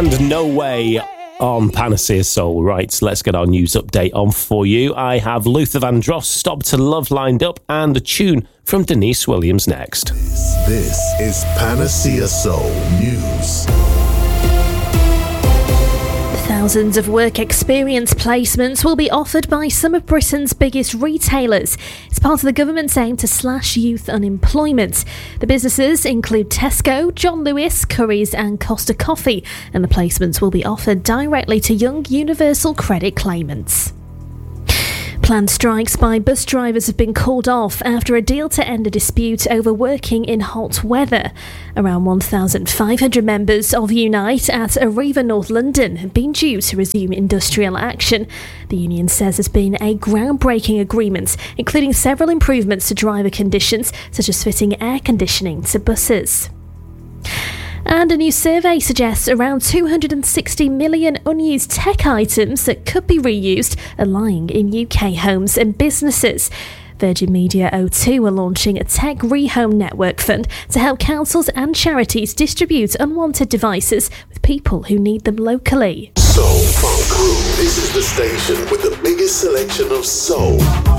And No Way on Panacea Soul. Right, so let's get our news update on for you. I have Luther Vandross, Stop to Love lined up, and a tune from Denise Williams next. This is Panacea Soul News. Thousands of work experience placements will be offered by some of Britain's biggest retailers. It's part of the government's aim to slash youth unemployment. The businesses include Tesco, John Lewis, Currys and Costa Coffee, and the placements will be offered directly to young Universal Credit claimants. Planned strikes by bus drivers have been called off after a deal to end a dispute over working in hot weather. Around 1,500 members of Unite at Arriva North London have been due to resume industrial action. The union says there's been a groundbreaking agreement, including several improvements to driver conditions, such as fitting air conditioning to buses. And a new survey suggests around 260 million unused tech items that could be reused are lying in UK homes and businesses. Virgin Media O2 are launching a Tech Rehome Network Fund to help councils and charities distribute unwanted devices with people who need them locally. Soul Funk Crew. This is the station with the biggest selection of soul,